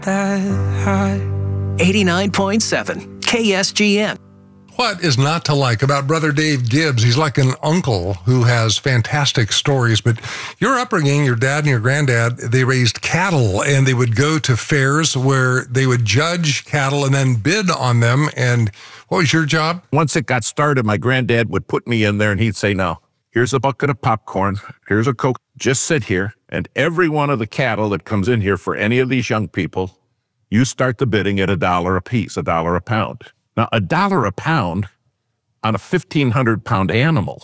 that high. 89.7 KSGN. What is not to like about Brother Dave Gibbs? He's like an uncle who has fantastic stories, but your upbringing, your dad and your granddad, they raised cattle, and they would go to fairs where they would judge cattle and then bid on them. And what was your job? Once it got started, my granddad would put me in there and he'd say, "Now, here's a bucket of popcorn, here's a Coke, just sit here, and every one of the cattle that comes in here for any of these young people, you start the bidding at $1 a piece, $1 a pound." Now, $1 a pound on a 1,500-pound animal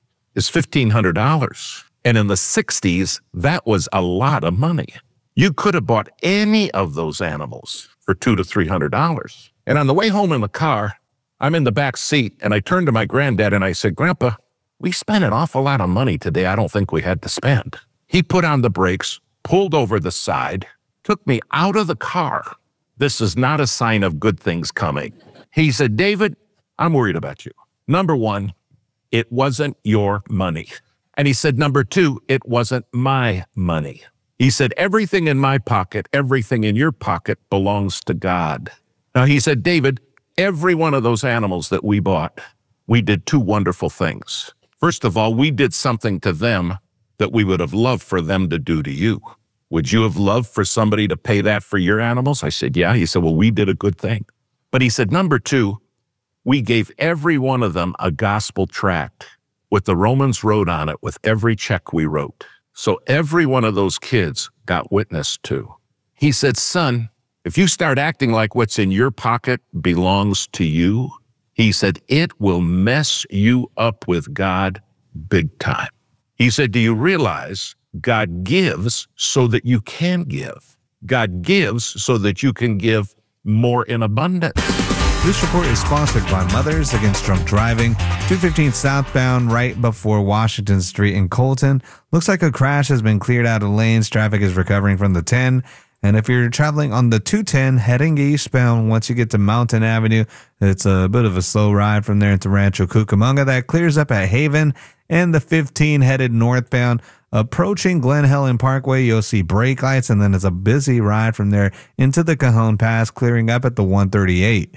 is $1,500. And in the 60s, that was a lot of money. You could have bought any of those animals for $200 to $300. And on the way home in the car, I'm in the back seat, and I turned to my granddad and I said, "Grandpa, we spent an awful lot of money today I don't think we had to spend." He put on the brakes, pulled over the side, took me out of the car. This is not a sign of good things coming. He said, "David, I'm worried about you. Number one, it wasn't your money." And he said, "Number two, it wasn't my money." He said, "Everything in my pocket, everything in your pocket belongs to God." Now, he said, "David, every one of those animals that we bought, we did two wonderful things. First of all, we did something to them that we would have loved for them to do to you. Would you have loved for somebody to pay that for your animals?" I said, "Yeah." He said, "Well, we did a good thing." But he said, "Number two, we gave every one of them a gospel tract with the Romans road on it with every check we wrote. So every one of those kids got witnessed to." He said, "Son, if you start acting like what's in your pocket belongs to you," he said, "it will mess you up with God big time." He said, "Do you realize God gives so that you can give? God gives so that you can give more in abundance." This report is sponsored by Mothers Against Drunk Driving, 215 southbound right before Washington Street in Colton. Looks like a crash has been cleared out of lanes. Traffic is recovering from the 10. And if you're traveling on the 210 heading eastbound, once you get to Mountain Avenue, it's a bit of a slow ride from there into Rancho Cucamonga. That clears up at Haven. And the 15 headed northbound, approaching Glen Helen Parkway, you'll see brake lights, and then it's a busy ride from there into the Cajon Pass, clearing up at the 138.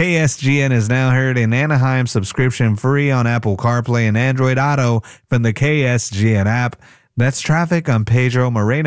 KSGN is now heard in Anaheim, subscription free on Apple CarPlay and Android Auto from the KSGN app. That's traffic on Pedro Moreno.